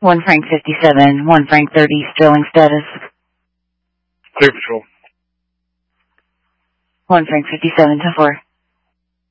1 Frank 57, 1 Frank 30, Sterling status. Clear patrol. 1 Frank 57, 10-4.